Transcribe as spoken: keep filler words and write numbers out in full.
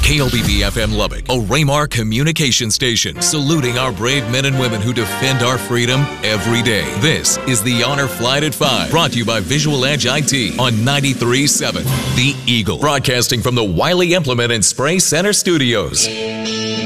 K L B B F M Lubbock, a Raymar communication station, saluting our brave men and women who defend our freedom every day. This is the Honor Flight at five, brought to you by Visual Edge I T on ninety-three point seven The Eagle, broadcasting from the Wiley Implement and Spray Center Studios.